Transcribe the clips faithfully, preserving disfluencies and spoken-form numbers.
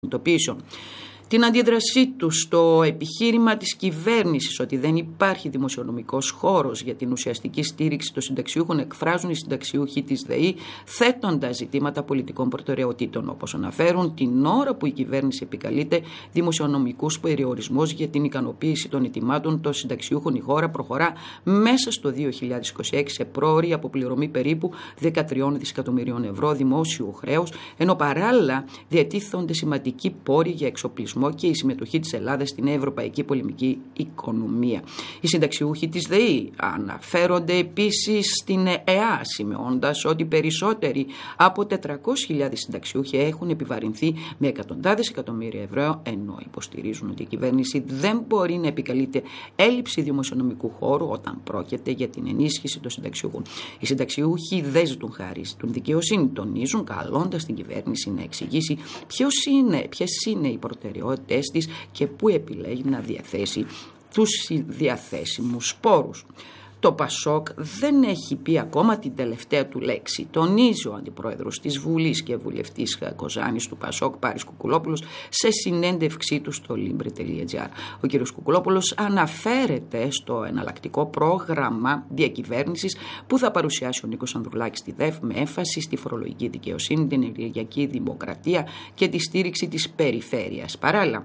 κινητοποιήσεων. Την αντίδρασή του στο επιχείρημα της κυβέρνησης ότι δεν υπάρχει δημοσιονομικός χώρος για την ουσιαστική στήριξη των συνταξιούχων εκφράζουν οι συνταξιούχοι της ΔΕΗ, θέτοντας ζητήματα πολιτικών προτεραιοτήτων, όπως αναφέρουν την ώρα που η κυβέρνηση επικαλείται δημοσιονομικούς περιορισμούς για την ικανοποίηση των αιτημάτων των συνταξιούχων. Η χώρα προχωρά μέσα στο δύο χιλιάδες είκοσι έξι σε πρόωρη αποπληρωμή περίπου δεκατρία δισεκατομμυρίων ευρώ δημόσιου χρέους, ενώ παράλληλα διατίθενται σημαντικοί πόροι για εξοπλισμό και η συμμετοχή της Ελλάδας στην ευρωπαϊκή πολεμική οικονομία. Οι συνταξιούχοι της ΔΕΗ αναφέρονται επίσης στην ΕΑ, σημειώνοντας ότι περισσότεροι από τετρακόσιες χιλιάδες συνταξιούχοι έχουν επιβαρυνθεί με εκατοντάδες εκατομμύρια ευρώ, ενώ υποστηρίζουν ότι η κυβέρνηση δεν μπορεί να επικαλείται έλλειψη δημοσιονομικού χώρου όταν πρόκειται για την ενίσχυση των συνταξιούχων. Οι συνταξιούχοι δεν ζητούν χάρη στην δικαιοσύνη, τονίζουν, καλώντας την κυβέρνηση να εξηγήσει ποιες είναι, είναι οι προτεραιότητες της και πού επιλέγει να διαθέσει τους διαθέσιμους πόρους. Το Πασόκ δεν έχει πει ακόμα την τελευταία του λέξη. Τονίζει ο αντιπρόεδρος της Βουλής και βουλευτής Κοζάνης του Πασόκ, Πάρης Κουκουλόπουλος, σε συνέντευξή του στο libre τελεία gr. Ο κ. Κουκουλόπουλος αναφέρεται στο εναλλακτικό πρόγραμμα διακυβέρνησης που θα παρουσιάσει ο Νίκος Ανδρουλάκης στη ΔΕΦ με έμφαση στη φορολογική δικαιοσύνη, την ενεργειακή δημοκρατία και τη στήριξη της περιφέρειας. Παράλληλα,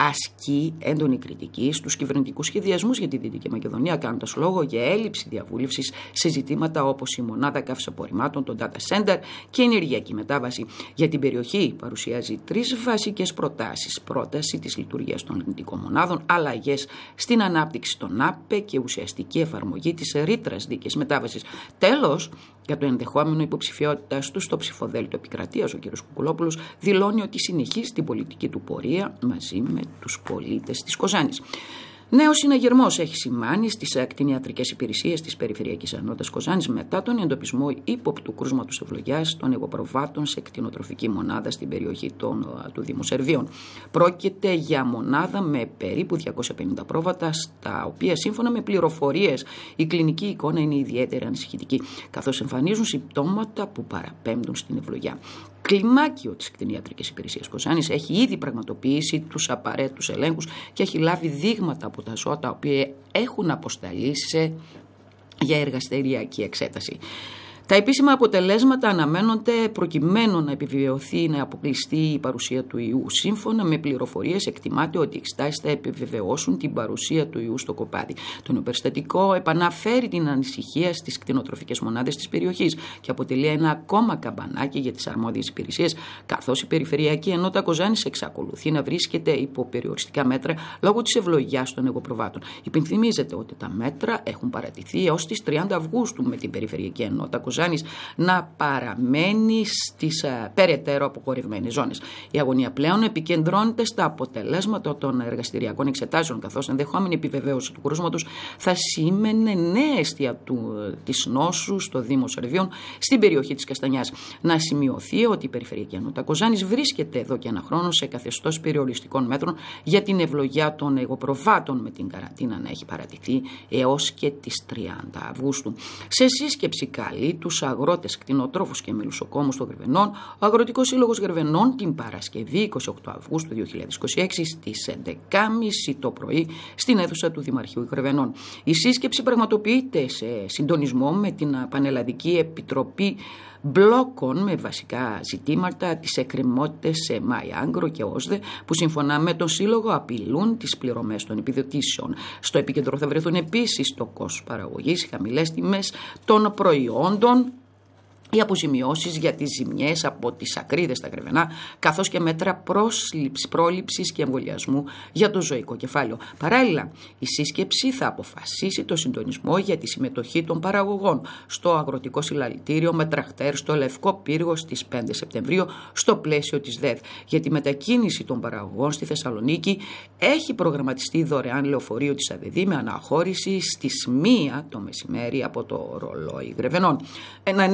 ασκεί έντονη κριτική στους κυβερνητικούς σχεδιασμούς για τη Δυτική Μακεδονία, κάνοντας λόγο για έλλειψη διαβούλευσης σε ζητήματα όπως η μονάδα καύσης απορριμμάτων, το data center και η ενεργειακή μετάβαση. Για την περιοχή παρουσιάζει τρεις βασικές προτάσεις. Πρόταση της λειτουργίας των λιγνητικών μονάδων, αλλαγές στην ανάπτυξη των ΑΠΕ και ουσιαστική εφαρμογή της ρήτρας δίκαιης μετάβασης. Τέλος, για το ενδεχόμενο υποψηφιότητας του στο ψηφοδέλτιο επικρατείας, ο κ. Κουκουλόπουλος δηλώνει ότι συνεχίζει την πολιτική του πορεία μαζί με τους πολίτες της Κοζάνης. Νέος συναγερμός έχει σημάνει στις ακτινιατρικές υπηρεσίες της Περιφερειακής Ενότητας Κοζάνης μετά τον εντοπισμό ύποπτου κρούσματος ευλογιάς των εγωπροβάτων σε κτηνοτροφική μονάδα στην περιοχή των, του Δήμου Σερβίων. Πρόκειται για μονάδα με περίπου διακόσια πενήντα πρόβατα, στα οποία σύμφωνα με πληροφορίες η κλινική εικόνα είναι ιδιαίτερα ανησυχητική, καθώς εμφανίζουν συμπτώματα που παραπέμπτουν στην ευλογιά. Κλιμάκιο της κτηνιατρικής υπηρεσίας Κοζάνης έχει ήδη πραγματοποιήσει τους απαραίτητους ελέγχους και έχει λάβει δείγματα από τα ζώα τα οποία έχουν αποσταλεί σε, για εργαστηριακή εξέταση. Τα επίσημα αποτελέσματα αναμένονται προκειμένου να επιβεβαιωθεί να αποκλειστεί η παρουσία του ιού. Σύμφωνα με πληροφορίες, εκτιμάται ότι οι εξετάσεις θα επιβεβαιώσουν την παρουσία του ιού στο κοπάδι. Το νέο περιστατικό επαναφέρει την ανησυχία στις κτηνοτροφικές μονάδες της περιοχής και αποτελεί ένα ακόμα καμπανάκι για τις αρμόδιες υπηρεσίες, καθώς η Περιφερειακή Ενότητα Κοζάνης εξακολουθεί να βρίσκεται υπό περιοριστικά μέτρα λόγω της ευλογιάς των εγωπροβάτων. Υπενθυμίζεται ότι τα μέτρα έχουν παρατηθεί έως τις τριάντα Αυγούστου, με την Περιφερειακή Ενότητα Κοζάνης να παραμένει στις uh, περαιτέρω απογορευμένες ζώνες. Η αγωνία πλέον επικεντρώνεται στα αποτελέσματα των εργαστηριακών εξετάσεων, καθώς ενδεχόμενη επιβεβαίωση του κρούσματος θα σήμαινε νέα αιστεία του, της νόσου στο Δήμο Σερβίων στην περιοχή της Καστανιάς. Να σημειωθεί ότι η Περιφερειακή Ενότητα Κοζάνης βρίσκεται εδώ και ένα χρόνο σε καθεστώς περιοριστικών μέτρων για την ευλογιά των εγωπροβάτων, με την καραντίνα να έχει παρατηθεί έως και τις τριάντα Αυγούστου. Σε σύσκεψη καλή τους αγρότες, κτηνοτρόφους και μελισσοκόμους των Γρεβενών, ο Αγροτικός Σύλλογος Γρεβενών την Παρασκευή εικοστή ογδόη Αυγούστου δύο χιλιάδες είκοσι έξι στις έντεκα και μισή το πρωί στην αίθουσα του Δημαρχείου Γρεβενών. Η σύσκεψη πραγματοποιείται σε συντονισμό με την Πανελλαδική Επιτροπή Μπλόκων με βασικά ζητήματα τις εκκρεμότητες σε ΜΑΙ-Άγκρο και ΟΣΔΕ, που σύμφωνα με τον Σύλλογο απειλούν τις πληρωμές των επιδοτήσεων. Στο επίκεντρο θα βρεθούν επίσης το κόστος παραγωγής, οι χαμηλές τιμές των προϊόντων, οι αποζημιώσεις για τις ζημιές από τις ακρίδες στα Γρεβενά, καθώς και μέτρα πρόληψης και εμβολιασμού για το ζωικό κεφάλαιο. Παράλληλα, η σύσκεψη θα αποφασίσει το συντονισμό για τη συμμετοχή των παραγωγών στο Αγροτικό Συλλαλητήριο με τραχτέρ στο Λευκό Πύργο στις πέντε Σεπτεμβρίου στο πλαίσιο της ΔΕΔ. Για τη μετακίνηση των παραγωγών στη Θεσσαλονίκη έχει προγραμματιστεί δωρεάν λεωφορείο της ΑΔΔ με αναχώρηση στις μία το μεσημέρι από το ρολόι Γρεβενών. Ένα νέο ψηφιακό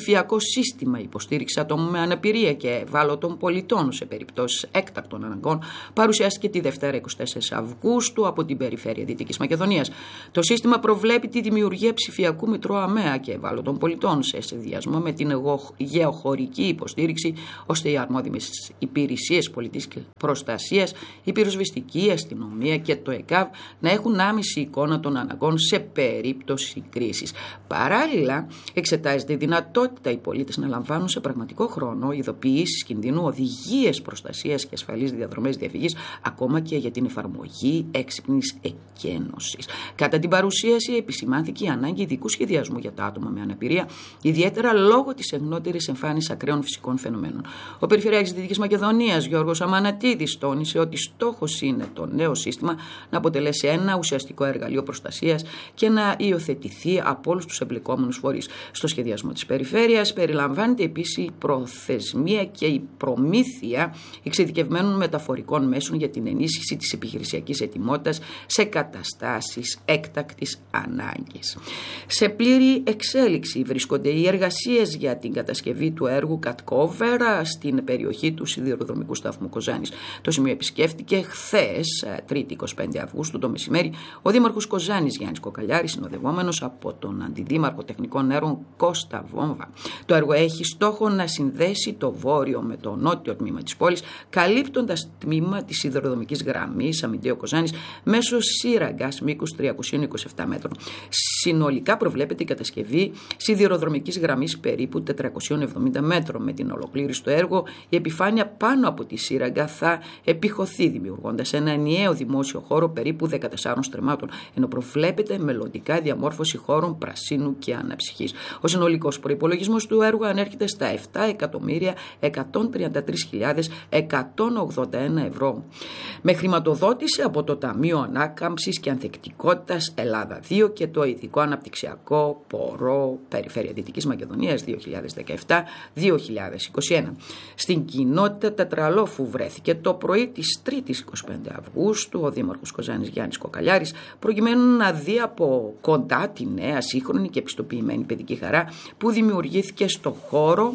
ψηφιακό σύστημα υποστήριξη ατόμων με αναπηρία και ευάλωτων πολιτών σε περιπτώσεις έκτακτων αναγκών παρουσιάστηκε τη Δευτέρα εικοστή τέταρτη Αυγούστου από την Περιφέρεια Δυτικής Μακεδονίας. Το σύστημα προβλέπει τη δημιουργία ψηφιακού μητρώου ΑΜΕΑ και ευάλωτων πολιτών σε συνδυασμό με την γεωχωρική υποστήριξη, ώστε οι αρμόδιες υπηρεσίες πολιτικής προστασίας, η πυροσβεστική, η αστυνομία και το ΕΚΑΒ να έχουν άμεση εικόνα των αναγκών σε περίπτωση κρίσης. Παράλληλα, εξετάζεται η δυνατότητα οι πολίτες να λαμβάνουν σε πραγματικό χρόνο ειδοποιήσεις κινδύνου, οδηγίες προστασίας και ασφαλείς διαδρομές διαφυγής, ακόμα και για την εφαρμογή έξυπνης εκένωσης. Κατά την παρουσίαση, επισημάνθηκε η ανάγκη ειδικού σχεδιασμού για τα άτομα με αναπηρία, ιδιαίτερα λόγω της εγνότερης εμφάνισης ακραίων φυσικών φαινομένων. Ο Περιφερειάρχης της Δυτικής Μακεδονίας, Γιώργος Αμανατίδης, τόνισε ότι στόχος είναι το νέο σύστημα να αποτελέσει ένα ουσιαστικό εργαλείο προστασίας και να υιοθετηθεί από όλους τους εμπλεκόμενους φορείς. Στο σχεδιασμό της περιφέρειας περιλαμβάνεται επίσης η προθεσμία και η προμήθεια εξειδικευμένων μεταφορικών μέσων για την ενίσχυση της επιχειρησιακής ετοιμότητας σε καταστάσεις έκτακτης ανάγκης. Σε πλήρη εξέλιξη βρίσκονται οι εργασίες για την κατασκευή του έργου Cut-Cover στην περιοχή του σιδηροδρομικού σταθμού Κοζάνης. Το σημείο επισκέφτηκε χθες, Τρίτη εικοστή πέμπτη Αυγούστου το μεσημέρι, ο Δήμαρχος Κοζάνης Γιάννης Κοκαλιάρης, συνοδευόμενος από τον Αντιδήμαρχο Τεχνικών Έργων Κώστα Βόμβα. Το έργο έχει στόχο να συνδέσει το βόρειο με το νότιο τμήμα της πόλης, καλύπτοντας τμήμα της σιδηροδρομικής γραμμής Αμυντέο Κοζάνης μέσω σύραγγας μήκους τριακόσια είκοσι επτά μέτρων. Συνολικά προβλέπεται η κατασκευή σιδηροδρομικής γραμμής περίπου τετρακόσια εβδομήντα μέτρων. Με την ολοκλήρωση του έργου, η επιφάνεια πάνω από τη σύραγγα θα επιχωθεί, δημιουργώντας ένα ενιαίο δημόσιο χώρο περίπου δεκατεσσάρων στρεμμάτων, ενώ προβλέπεται μελλοντικά διαμόρφωση χώρων πρασίνου και αναψυχής. Ο συνολικός προϋπολογισμός του έργου ανέρχεται στα επτά εκατομμύρια εκατόν τριάντα τρεις χιλιάδες εκατόν ογδόντα ένα ευρώ. Με χρηματοδότηση από το Ταμείο Ανάκαμψης και Ανθεκτικότητας Ελλάδα δύο και το Ειδικό Αναπτυξιακό Πορό Περιφέρεια Δυτικής Μακεδονίας δύο χιλιάδες δεκαεπτά δύο χιλιάδες είκοσι ένα. Στην κοινότητα Τετραλόφου βρέθηκε το πρωί της Τρίτης εικοστή πέμπτη Αυγούστου ο Δήμαρχος Κοζάνης Γιάννης Κοκαλιάρης, προκειμένου να δει από κοντά τη νέα, σύγχρονη και επιστοποιημένη παιδική χαρά που δημιουργήθηκε στο χώρο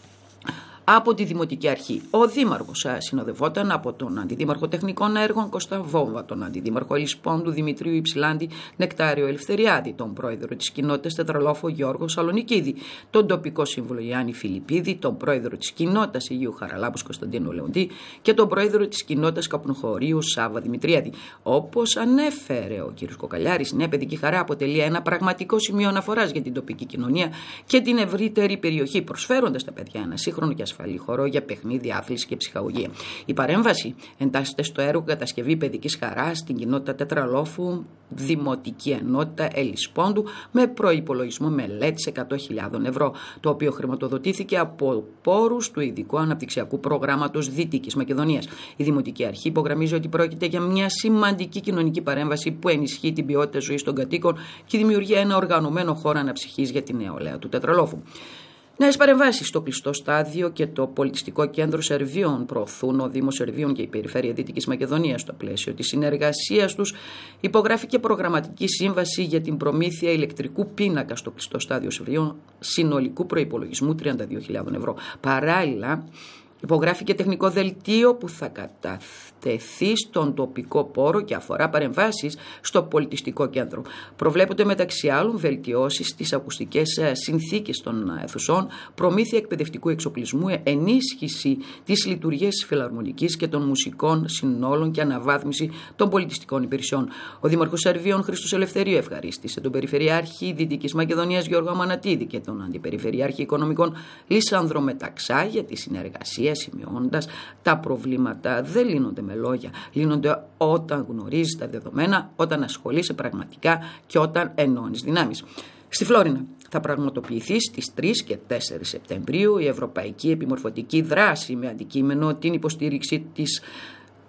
από τη Δημοτική Αρχή. Ο Δήμαρχος συνοδευόταν από τον Αντιδήμαρχο Τεχνικών Έργων Κώστα Βόμβα, τον Αντιδήμαρχο Ελισπόντου Δημητρίου Υψηλάντη Νεκτάριο Ελευθεριάδη, τον Πρόεδρο της Κοινότητας Τετραλόφου Γιώργο Σαλονικίδη, τον τοπικό σύμβουλο Γιάννη Φιλιππίδη, τον Πρόεδρο της Κοινότητας Αγίου Χαραλάμπους Κωνσταντίνου Λεοντή και τον Πρόεδρο της Κοινότητας Καπνοχωρίου Σάβα Δημητριάδη. Όπως ανέφερε ο κ. Κοκαλιάρης, η νέα παιδική χαρά αποτελεί ένα πραγματικό σημείο αναφοράς για την τοπική κοινωνία και την ευρύτερη περιοχή, προσφέροντας στα παιδιά ένα σύγχρονο και ασφαλή χώρο για παιχνίδι, άθληση και ψυχαγωγία. Η παρέμβαση εντάσσεται στο έργο κατασκευή παιδικής χαράς στην κοινότητα Τετραλόφου, Δημοτική Ενότητα Ελισπόντου, με προϋπολογισμό μελέτης εκατό χιλιάδες ευρώ, το οποίο χρηματοδοτήθηκε από πόρους του Ειδικού Αναπτυξιακού Προγράμματος Δυτικής Μακεδονίας. Η Δημοτική Αρχή υπογραμμίζει ότι πρόκειται για μια σημαντική κοινωνική παρέμβαση που ενισχύει την ποιότητα ζωής των κατοίκων και δημιουργεί ένα οργανωμένο χώρο αναψυχής για την νεολαία του Τετραλόφου. Νέες παρεμβάσεις στο κλειστό στάδιο και το Πολιτιστικό Κέντρο Σερβίων προωθούν ο Δήμος Σερβίων και η Περιφέρεια Δυτικής Μακεδονίας. Στο πλαίσιο της συνεργασίας τους υπογράφηκε προγραμματική σύμβαση για την προμήθεια ηλεκτρικού πίνακα στο κλειστό στάδιο Σερβίων συνολικού προϋπολογισμού τριάντα δύο χιλιάδες ευρώ. Παράλληλα, υπογράφηκε τεχνικό δελτίο που θα καταθεθεί στον τοπικό πόρο και αφορά παρεμβάσεις στο πολιτιστικό κέντρο. Προβλέπονται μεταξύ άλλων βελτιώσεις στις ακουστικές συνθήκες των αιθουσών, προμήθεια εκπαιδευτικού εξοπλισμού, ενίσχυση της λειτουργίας της φιλαρμονικής και των μουσικών συνόλων και αναβάθμιση των πολιτιστικών υπηρεσιών. Ο Δήμαρχος Σερβίων Χρήστος Ελευθερίου ευχαρίστησε τον Περιφερειάρχη Δυτικής Μακεδονίας Γιώργο Αμανατίδη και τον Αντιπεριφερειάρχη Οικονομικών Λίσανδρο Μεταξά για τη συνεργασία, σημειώντας τα προβλήματα δεν λύνονται με λόγια, λύνονται όταν γνωρίζεις τα δεδομένα, όταν ασχολείσαι πραγματικά και όταν ενώνεις δυνάμεις. Στη Φλόρινα θα πραγματοποιηθεί στις τρεις και τέσσερις Σεπτεμβρίου η Ευρωπαϊκή Επιμορφωτική Δράση με αντικείμενο την υποστήριξη της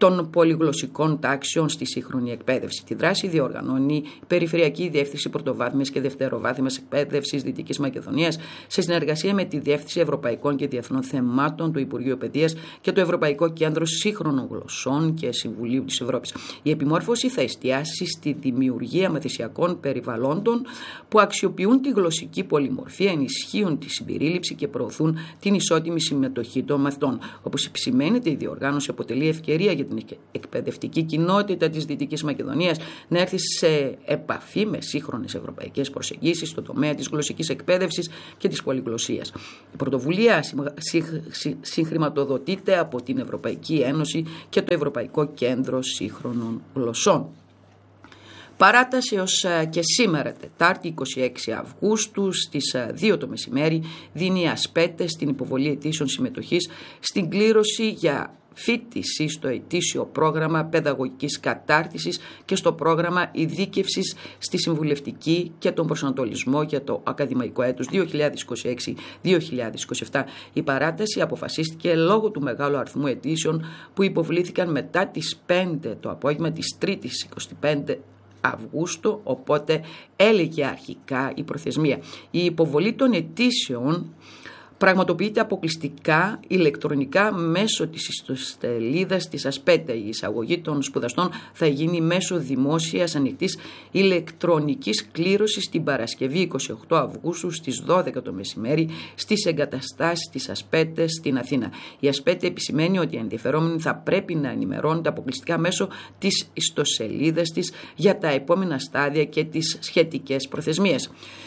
των πολυγλωσσικών τάξεων στη σύγχρονη εκπαίδευση. Τη δράση διοργανώνει η Περιφερειακή Διεύθυνση Πρωτοβάθμιας και Δευτεροβάθμιας Εκπαίδευσης Δυτικής Μακεδονίας σε συνεργασία με τη Διεύθυνση Ευρωπαϊκών και Διεθνών Θεμάτων του Υπουργείου Παιδείας και το Ευρωπαϊκό Κέντρο Σύγχρονων Γλωσσών και Συμβουλίου της Ευρώπης. Η επιμόρφωση θα εστιάσει στη δημιουργία μαθησιακών περιβαλλόντων που αξιοποιούν τη γλωσσική πολυμορφία, ενισχύουν τη συμπερίληψη και προωθούν την ισότιμη συμμετοχή των μαθητών. Όπως επισημαίνεται, η διοργάνωση αποτελεί ευκαιρία για την εκπαιδευτική κοινότητα της Δυτικής Μακεδονίας να έρθει σε επαφή με σύγχρονες ευρωπαϊκές προσεγγίσεις στον τομέα της γλωσσικής εκπαίδευσης και της πολυγλωσσίας. Η πρωτοβουλία συγχρηματοδοτείται από την Ευρωπαϊκή Ένωση και το Ευρωπαϊκό Κέντρο Σύγχρονων Γλωσσών. Παράταση ως και σήμερα, Τετάρτη είκοσι έξι Αυγούστου, στις δύο το μεσημέρι, δίνει ασπέτες στην υποβολή αιτήσεων συμμετοχής στην κλήρωση για φοιτηση στο ετήσιο πρόγραμμα παιδαγωγικής κατάρτισης και στο πρόγραμμα ειδίκευσης στη συμβουλευτική και τον προσανατολισμό για το ακαδημαϊκό έτος δύο χιλιάδες είκοσι έξι δύο χιλιάδες είκοσι επτά. Η παράταση αποφασίστηκε λόγω του μεγάλου αριθμού αιτήσεων που υποβλήθηκαν μετά τις πέντε το απόγευμα της Τρίτης εικοστή πέμπτη Αυγούστου, οπότε έλεγε αρχικά η προθεσμία. Η υποβολή των αιτήσεων πραγματοποιείται αποκλειστικά ηλεκτρονικά μέσω της ιστοσελίδας της ΑΣΠΕΤΑ. Η εισαγωγή των σπουδαστών θα γίνει μέσω δημόσιας ανοιχτής ηλεκτρονικής κλήρωσης την Παρασκευή εικοστή όγδοη Αυγούστου στις δώδεκα το μεσημέρι στις εγκαταστάσεις της ΑΣΠΕΤΑ στην Αθήνα. Η ΑΣΠΕΤΑ επισημαίνει ότι οι ενδιαφερόμενοι θα πρέπει να ενημερώνονται αποκλειστικά μέσω της ιστοσελίδας της για τα επόμενα στάδια και τις σχετικές προθεσμίες.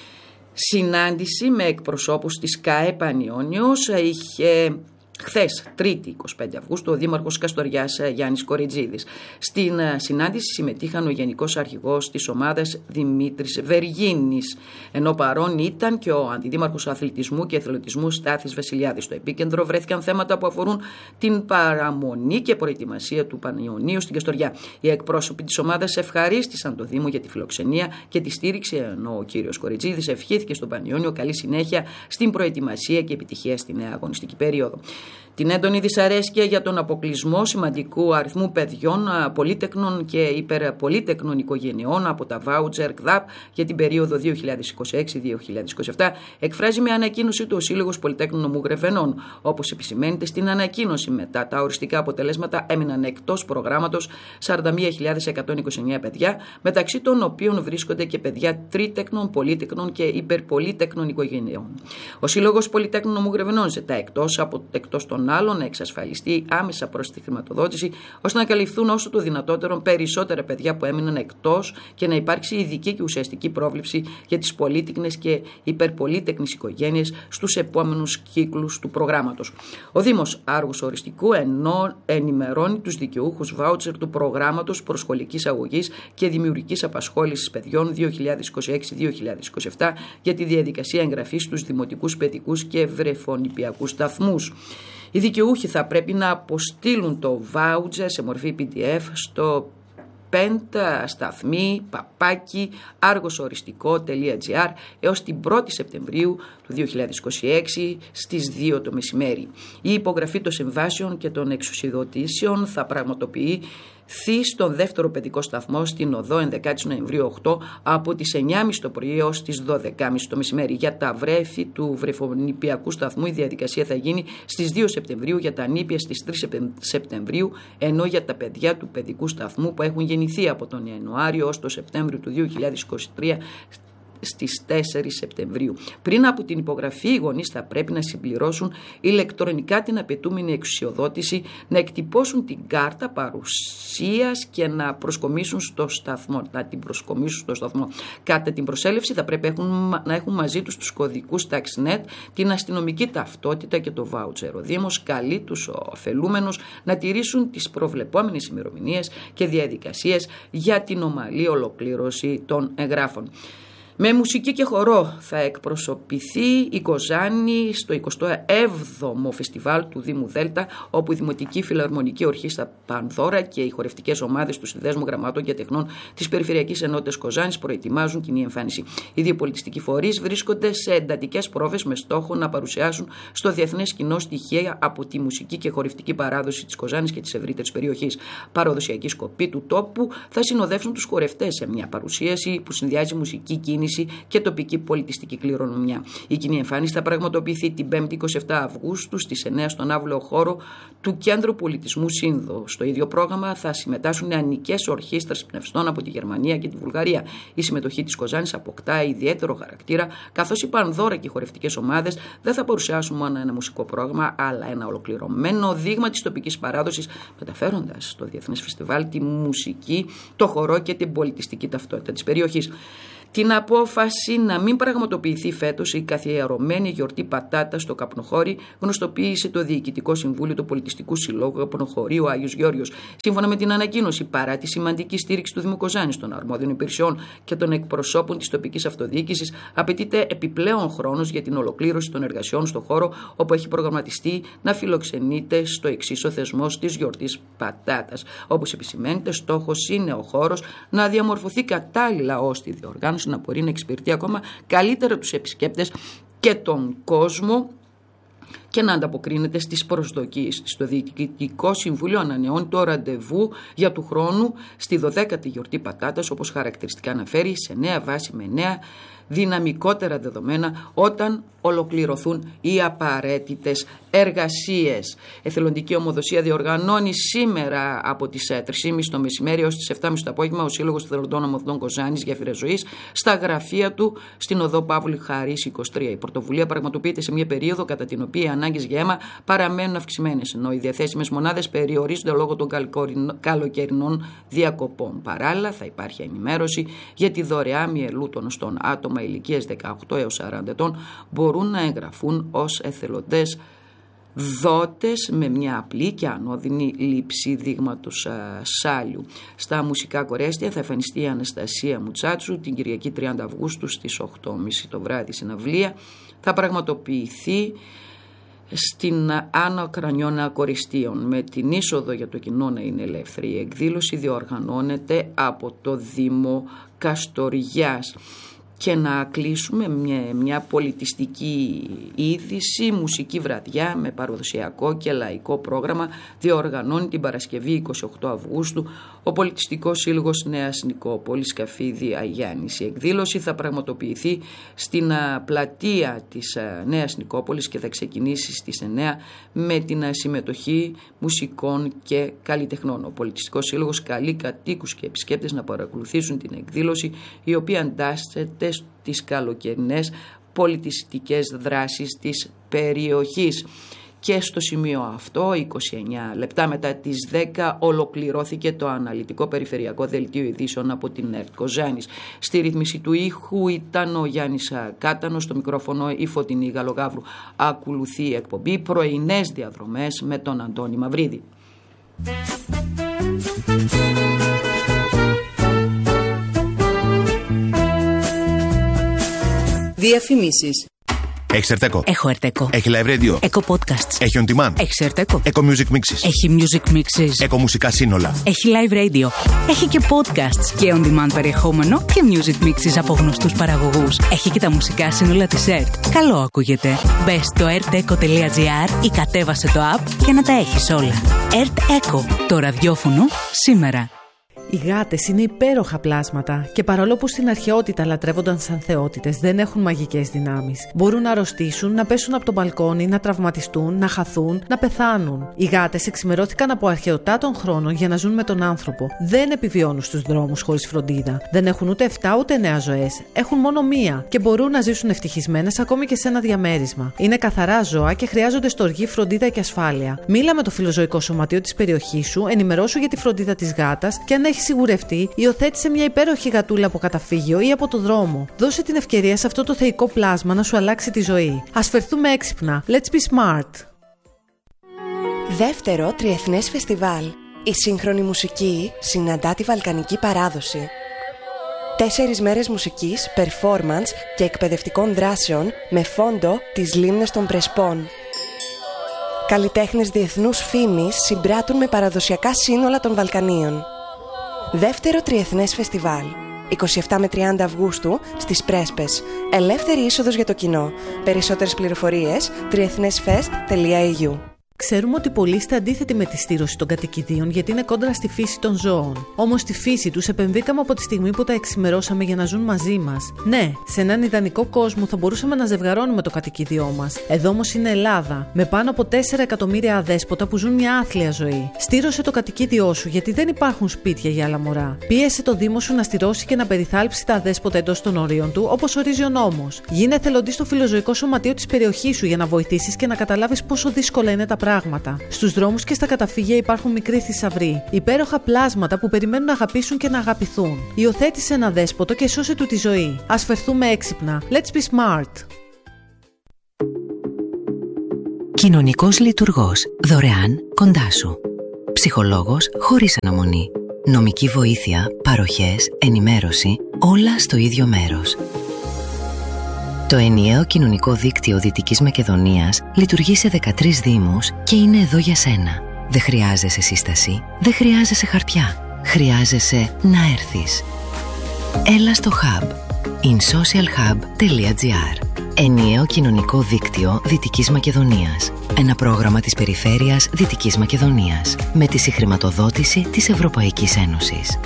Συνάντηση με εκπροσώπους της ΚΑΕ Πανιώνιος είχε χθες, Τρίτη εικοστή πέμπτη Αυγούστου, ο Δήμαρχος Καστοριάς Γιάννης Κοριτζίδης. Στην συνάντηση συμμετείχαν ο Γενικός Αρχηγός της ομάδας Δημήτρης Βεργίνης, ενώ παρόν ήταν και ο Αντιδήμαρχος Αθλητισμού και Εθελοντισμού Στάθης Βασιλιάδης. Στο επίκεντρο βρέθηκαν θέματα που αφορούν την παραμονή και προετοιμασία του Πανιωνίου στην Καστοριά. Οι εκπρόσωποι της ομάδας ευχαρίστησαν το Δήμο για τη φιλοξενία και τη στήριξη, ενώ ο κύριος Κοριτζίδης ευχήθηκε στον Πανιώνιο καλή συνέχεια στην προετοιμασία και επιτυχία στη νέα αγωνιστική περίοδο. Την έντονη δυσαρέσκεια για τον αποκλεισμό σημαντικού αριθμού παιδιών πολύτεκνων και υπερπολύτεκνων οικογενειών από τα βάουτσερ ΚΔΑΠ για την περίοδο δύο χιλιάδες είκοσι έξι δύο χιλιάδες είκοσι επτά εκφράζει με ανακοίνωση του ο Σύλλογος Πολυτέκνων Νομού Γρεβενών. Όπως επισημαίνεται στην ανακοίνωση, μετά τα οριστικά αποτελέσματα έμειναν εκτός προγράμματος σαράντα μία χιλιάδες εκατόν είκοσι εννέα παιδιά, μεταξύ των οποίων βρίσκονται και παιδιά τρίτεκνων, πολύτεκνων και υπερπολύτεκνων οικογενειών. Ο Σύλλογος Πολυτέκνων Νομού Γρεβενών ζητά εκτός από εκτός των άλλων να εξασφαλιστεί άμεσα πρόσθετη χρηματοδότηση ώστε να καλυφθούν όσο το δυνατότερο περισσότερα παιδιά που έμειναν εκτός και να υπάρξει ειδική και ουσιαστική πρόβλεψη για τις πολύτεκνες και υπερπολύτεκνες οικογένειες στους επόμενους κύκλους του προγράμματος. Ο Δήμος Άργους Οριστικού ενώ ενημερώνει τους δικαιούχους βάουτσερ του προγράμματος προσχολικής αγωγής και δημιουργικής απασχόλησης παιδιών δύο χιλιάδες είκοσι έξι δύο χιλιάδες είκοσι επτά για τη διαδικασία εγγραφής στους δημοτικούς παιδικούς και βρεφονιπιακούς σταθμούς. Οι δικαιούχοι θα πρέπει να αποστείλουν το βάουτζερ σε μορφή πι ντι εφ στο πέντα σταθμή παπάκι άργοσοριστικό τελεία τζι άρ έως την πρώτη Σεπτεμβρίου του δύο χιλιάδες είκοσι έξι στις δύο το μεσημέρι. Η υπογραφή των συμβάσεων και των εξουσιοδοτήσεων θα πραγματοποιεί στον δεύτερο παιδικό σταθμό στην οδό ενδεκάτη Νοεμβρίου οκτώ από τις εννιά και μισή το πρωί έως τις δώδεκα και μισή το μεσημέρι. Για τα βρέφη του βρεφονιπιακού σταθμού η διαδικασία θα γίνει στις δύο Σεπτεμβρίου, για τα νήπια στις τρεις Σεπτεμβρίου, ενώ για τα παιδιά του παιδικού σταθμού που έχουν γεννηθεί από τον Ιανουάριο ως το Σεπτέμβριο του δύο χιλιάδες είκοσι τρία στις τέσσερις Σεπτεμβρίου. Πριν από την υπογραφή, οι γονείς θα πρέπει να συμπληρώσουν ηλεκτρονικά την απαιτούμενη εξουσιοδότηση, να εκτυπώσουν την κάρτα παρουσίας και να προσκομίσουν στο σταθμό. Να την προσκομίσουν στο σταθμό. Κατά την προσέλευση θα πρέπει έχουν, να έχουν μαζί τους τους κωδικούς TaxNet, την αστυνομική ταυτότητα και το βάουτσερ. Ο Δήμος καλεί τους ωφελούμενους να τηρήσουν τις προβλεπόμενες ημερομηνίες και διαδικασίες για την ομαλή ολοκλήρωση των εγγράφων. Με μουσική και χορό θα εκπροσωπηθεί η Κοζάνη στο εικοστό έβδομο Φεστιβάλ του Δήμου Δέλτα, όπου η Δημοτική Φιλαρμονική Ορχήστρα Πανδώρα και οι χορευτικές ομάδες του Συνδέσμου Γραμματών και Τεχνών της Περιφερειακής Ενότητας Κοζάνης προετοιμάζουν κοινή εμφάνιση. Οι δύο πολιτιστικοί φορείς βρίσκονται σε εντατικές πρόβες με στόχο να παρουσιάσουν στο διεθνές κοινό στοιχεία από τη μουσική και χορευτική παράδοση της Κοζάνης και της ευρύτερης περιοχής. Παραδοσιακοί σκοποί του τόπου θα συνοδεύσουν τους χορευτές σε μια παρουσίαση που συνδυάζει μουσική κίνηση και τοπική πολιτιστική κληρονομιά. Η κοινή εμφάνιση θα πραγματοποιηθεί την πέμπτη εικοστή εβδόμη Αυγούστου στις εννιά στον άβλαιο χώρο του Κέντρου Πολιτισμού Σύνδο. Στο ίδιο πρόγραμμα θα συμμετάσχουν νεανικές ορχήστρες πνευστών από τη Γερμανία και τη Βουλγαρία. Η συμμετοχή της Κοζάνης αποκτά ιδιαίτερο χαρακτήρα, καθώς οι πανδώρα και οι χορευτικές ομάδες δεν θα παρουσιάσουν μόνο ένα μουσικό πρόγραμμα, αλλά ένα ολοκληρωμένο δείγμα της τοπικής παράδοσης, μεταφέροντας στο Διεθνές Φεστιβάλ τη μουσική, το χορό και την πολιτιστική ταυτότητα της περιοχής. Την απόφαση να μην πραγματοποιηθεί φέτος η καθιερωμένη γιορτή πατάτας στο Καπνοχώρι γνωστοποίησε το Διοικητικό Συμβούλιο του Πολιτιστικού Συλλόγου Καπνοχωρίου Άγιος Γεώργιος. Σύμφωνα με την ανακοίνωση, παρά τη σημαντική στήριξη του Δήμου Κοζάνης, των αρμόδιων υπηρεσιών και των εκπροσώπων της τοπικής αυτοδιοίκησης, απαιτείται επιπλέον χρόνος για την ολοκλήρωση των εργασιών στο χώρο, όπου έχει προγραμματιστεί να φιλοξενείται στο εξής ο θεσμός της γιορτής πατάτας. Όπως επισημαίνεται, στόχος είναι ο χώρος να διαμορφωθεί κατάλληλα ώστε η διοργάνωση να μπορεί να εξυπηρετεί ακόμα καλύτερα τους επισκέπτες και τον κόσμο και να ανταποκρίνεται στις προσδοκίες της. Το Διοικητικό Συμβούλιο ανανεώνει το ραντεβού για του χρόνου στη δωδέκατη γιορτή πατάτας, όπως χαρακτηριστικά αναφέρει, σε νέα βάση με νέα δυναμικότερα δεδομένα όταν ολοκληρωθούν οι απαραίτητες εργασίες. Εθελοντική Ομοδοσία διοργανώνει σήμερα από τις τρεις και μισή το μεσημέρι έως τις επτά και μισή το απόγευμα ο Σύλλογος Εθελοντών Ομοδών Κοζάνης Γέφυρας Ζωής στα γραφεία του στην οδό Παύλη Χαρίση είκοσι τρία. Η πρωτοβουλία πραγματοποιείται σε μια περίοδο κατά την οποία οι ανάγκες για αίμα παραμένουν αυξημένες, ενώ οι διαθέσιμες μονάδες περιορίζονται λόγω των καλοκαιρινών διακοπών. Παράλληλα, θα υπάρχει ενημέρωση για τη δωρεά μυελού των οστών. Άτομα ηλικίας δεκαοκτώ έως σαράντα ετών μπορούν να εγγραφούν ως εθελοντές δότες με μια απλή και ανώδυνη λήψη δείγματος α, σάλιου. Στα μουσικά κορέστια θα εμφανιστεί η Αναστασία Μουτσάτσου την Κυριακή τριάντα Αυγούστου στις οκτώ και μισή το βράδυ. Συναυλία θα πραγματοποιηθεί στην Άνω Κρανιώνα Κοριστίων, με την είσοδο για το κοινό να είναι ελεύθερη. Η εκδήλωση διοργανώνεται από το Δήμο Καστοριάς. Και να κλείσουμε μια, μια πολιτιστική είδηση, μουσική βραδιά με παραδοσιακό και λαϊκό πρόγραμμα διοργανώνει την Παρασκευή εικοστή όγδοη Αυγούστου ο Πολιτιστικός Σύλλογος Νέας Νικόπολης Καφίδη Αγιάννης. Η εκδήλωση θα πραγματοποιηθεί στην πλατεία της Νέας Νικόπολης και θα ξεκινήσει στις εννιά με την συμμετοχή μουσικών και καλλιτεχνών. Ο Πολιτιστικός Σύλλογος καλεί κατοίκους και επισκέπτες να παρακολουθήσουν την εκδήλωση, η οποία εντάσσεται στις καλοκαιρινές πολιτιστικές δράσεις της περιοχής. Και στο σημείο αυτό, είκοσι εννιά λεπτά μετά τις δέκα, ολοκληρώθηκε το αναλυτικό περιφερειακό δελτίο ειδήσεων από την ΕΡΤ Κοζάνης. Στη ρύθμιση του ήχου ήταν ο Γιάννης Κάτανος, στο μικρόφωνο η Φωτεινή Γαλογαύρου. Ακολουθεί η εκπομπή Πρωινές Διαδρομές με τον Αντώνη Μαυρίδη. Διαφημίσεις. Έχεις Ερτέκο? Έχω Ερτέκο. Έχει live radio? Έχω podcasts. Έχει on demand? Έχει Ερτέκο. Έχω music mixes? Έχει music mixes. Έχω μουσικά σύνολα? Έχει live radio. Έχει και podcasts και on demand περιεχόμενο και music mixes από γνωστούς παραγωγούς. Έχει και τα μουσικά σύνολα της ΕΡΤ. Καλό ακούγεται. Μπες στο ερτέκο τελεία τζι άρ ή κατέβασε το app για να τα έχεις όλα. Ερτέκο. Το ραδιόφωνο σήμερα. Οι γάτες είναι υπέροχα πλάσματα και παρόλο που στην αρχαιότητα λατρεύονταν σαν θεότητες, δεν έχουν μαγικές δυνάμεις. Μπορούν να αρρωστήσουν, να πέσουν από το μπαλκόνι, να τραυματιστούν, να χαθούν, να πεθάνουν. Οι γάτες εξημερώθηκαν από αρχαιοτά των χρόνων για να ζουν με τον άνθρωπο. Δεν επιβιώνουν στους δρόμους χωρίς φροντίδα. Δεν έχουν ούτε εφτά ούτε εννέα ζωές. Έχουν μόνο μία και μπορούν να ζήσουν ευτυχισμένες ακόμη και σε ένα διαμέρισμα. Είναι καθαρά ζώα και χρειάζονται στοργή, φροντίδα και ασφάλεια. Μίλα με το φιλοζωικό σωματείο της περιοχής σου, ενημερώσου για τη φροντίδα της γάτας και αν έχει σιγουρευτεί, υιοθέτησε μια υπέροχη γατούλα από καταφύγιο ή από το δρόμο. Δώσε την ευκαιρία σε αυτό το θεϊκό πλάσμα να σου αλλάξει τη ζωή. Ας φερθούμε έξυπνα. Let's be smart. Δεύτερο Τριεθνές Φεστιβάλ. Η σύγχρονη μουσική συναντά τη βαλκανική παράδοση. Τέσσερις μέρες μουσικής, performance και εκπαιδευτικών δράσεων με φόντο τις λίμνες των Πρεσπών. Καλλιτέχνες διεθνούς φήμης συμπράττουν με παραδοσιακά σύνολα των Βαλκανίων. Δεύτερο τριεθνές φεστιβάλ. είκοσι επτά με τριάντα Αυγούστου στις Πρέσπες. Ελεύθερη είσοδος για το κοινό. Περισσότερες πληροφορίες τριεθνέσφεστ τελεία ι γιου. Ξέρουμε ότι πολλοί είστε αντίθετοι με τη στήρωση των κατοικιδίων γιατί είναι κόντρα στη φύση των ζώων. Όμως στη φύση τους επεμβήκαμε από τη στιγμή που τα εξημερώσαμε για να ζουν μαζί μας. Ναι, σε έναν ιδανικό κόσμο θα μπορούσαμε να ζευγαρώνουμε το κατοικίδιό μας. Εδώ όμως είναι Ελλάδα, με πάνω από τέσσερα εκατομμύρια αδέσποτα που ζουν μια άθλια ζωή. Στήρωσε το κατοικίδιό σου γιατί δεν υπάρχουν σπίτια για άλλα μωρά. Πίεσε το Δήμο σου να στηρώσει και να περιθάλψει τα αδέσποτα εντός των ορίων του, όπως ορίζει ο νόμος. Γίνε εθελοντής στο φιλοζωικό σωματείο της περιοχής σου για να βοηθήσεις και να καταλάβεις πόσο δύσκολα είναι τα πράγματα. Στους δρόμους και στα καταφύγια υπάρχουν μικροί θησαυροί, υπέροχα πλάσματα που περιμένουν να αγαπήσουν και να αγαπηθούν. Υιοθέτησε ένα δέσποτο και σώσε του τη ζωή. Ας φερθούμε έξυπνα. Let's be smart. Κοινωνικός λειτουργός. Δωρεάν, κοντά σου. Ψυχολόγος χωρίς αναμονή. Νομική βοήθεια, παροχές, ενημέρωση, όλα στο ίδιο μέρος. Το ενιαίο κοινωνικό δίκτυο Δυτικής Μακεδονίας λειτουργεί σε δεκατρείς δήμους και είναι εδώ για σένα. Δεν χρειάζεσαι σύσταση, δεν χρειάζεσαι χαρτιά. Χρειάζεσαι να έρθεις. Έλα στο Hub. insocialhub τελεία gr. Ενιαίο κοινωνικό δίκτυο Δυτικής Μακεδονίας. Ένα πρόγραμμα της Περιφέρειας Δυτικής Μακεδονίας με τη συγχρηματοδότηση της Ευρωπαϊκής Ένωσης.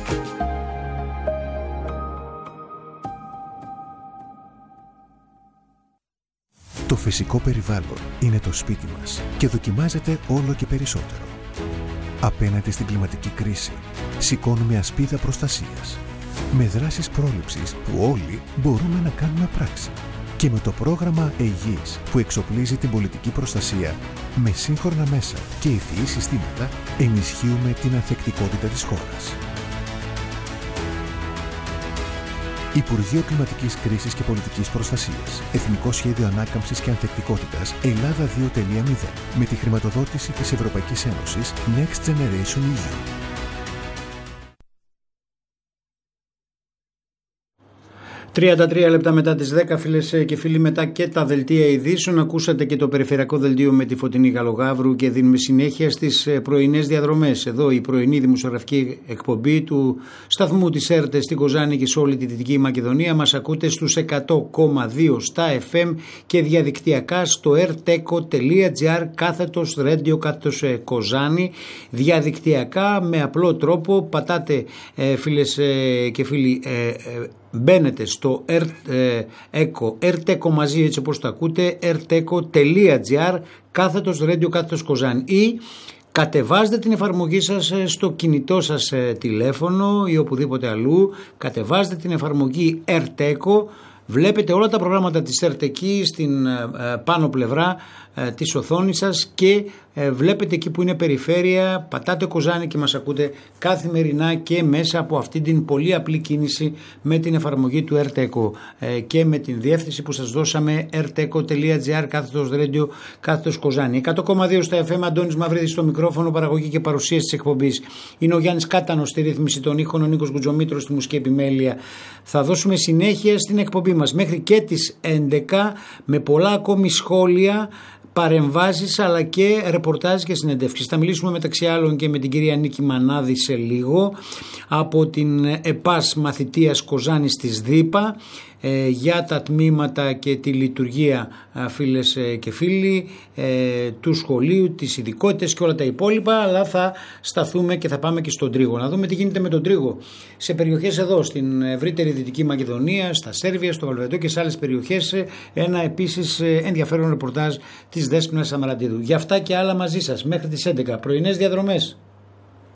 Το φυσικό περιβάλλον είναι το σπίτι μας και δοκιμάζεται όλο και περισσότερο. Απέναντι στην κλιματική κρίση, σηκώνουμε ασπίδα προστασίας. Με δράσεις πρόληψης που όλοι μπορούμε να κάνουμε πράξη. Και με το πρόγραμμα Αιγής που εξοπλίζει την πολιτική προστασία με σύγχρονα μέσα και ευφυή συστήματα, ενισχύουμε την ανθεκτικότητα της χώρας. Υπουργείο Κλιματικής Κρίσης και Πολιτικής Προστασίας. Εθνικό Σχέδιο Ανάκαμψης και Ανθεκτικότητας Ελλάδα δύο τελεία μηδέν. Με τη χρηματοδότηση της Ευρωπαϊκής Ένωσης Next Generation ι γιου. τριάντα τρία λεπτά μετά τις δέκα, φίλες και φίλοι, μετά και τα δελτία ειδήσεων. Ακούσατε και το περιφερειακό δελτίο με τη Φωτεινή Γαλογαύρου και δίνουμε συνέχεια στις πρωινές διαδρομές. Εδώ η πρωινή δημοσιογραφική εκπομπή του σταθμού της ΕΡΤ στην Κοζάνη και σε όλη τη Δυτική Μακεδονία. Μας ακούτε στους εκατό κόμμα δύο στα εφ εμ και διαδικτυακά στο ερτέκο τελεία τζι κάθετος radio κάθετος Κοζάνη. Διαδικτυακά με απλό τρόπο πατάτε, ε, φίλες ε, και φίλοι, ε, ε, μπαίνετε στο ερτέκο, ερτέκο μαζί έτσι όπως το ακούτε, ερτέκο τελεία τζι κάθετος radio κάθετος Κοζάνη, ή κατεβάζετε την εφαρμογή σας στο κινητό σας τηλέφωνο ή οπουδήποτε αλλού. Κατεβάζετε την εφαρμογή ερτέκο, βλέπετε όλα τα προγράμματα της ΕΡΤ εκεί στην πάνω πλευρά της οθόνης σας και βλέπετε εκεί που είναι περιφέρεια, πατάτε Κοζάνη και μας ακούτε καθημερινά και μέσα από αυτή την πολύ απλή κίνηση με την εφαρμογή του ερτέκο και με την διεύθυνση που σας δώσαμε, ερτέκο τελεία τζι κάθετος radio κάθετος Κοζάνη. εκατό κόμμα δύο στα εφ εμ, Αντώνης Μαυρίδης στο μικρόφωνο, παραγωγή και παρουσίαση της εκπομπής. Είναι ο Γιάννης Κάτανος στη ρύθμιση των ήχων, ο Νίκος Γκουτζομήτρος στη μουσική επιμέλεια. Θα δώσουμε συνέχεια στην εκπομπή μας μέχρι και τις έντεκα με πολλά ακόμη σχόλια, παρεμβάσεις αλλά και ρεπορτάζ και συνεντεύξεις. Θα μιλήσουμε μεταξύ άλλων και με την κυρία Νίκη Μανάδη σε λίγο από την ΕΠΑΣ Μαθητείας Κοζάνης της ΔΥΠΑ ε, για τα τμήματα και τη λειτουργία, φίλες και φίλοι, ε, του σχολείου, τις ειδικότητες και όλα τα υπόλοιπα, αλλά θα σταθούμε και θα πάμε και στον Τρίγο να δούμε τι γίνεται με τον Τρίγο σε περιοχές εδώ στην ευρύτερη Δυτική Μακεδονία, στα Σέρβια, στο Βελβεδό και σε άλλες περιοχές. Ένα επίσης ενδιαφέρον ρεπορτάζ της Δέσποινας Σαμαραντίδου. Για αυτά και άλλα μαζί σας μέχρι τις έντεκα, πρωινές διαδρομές.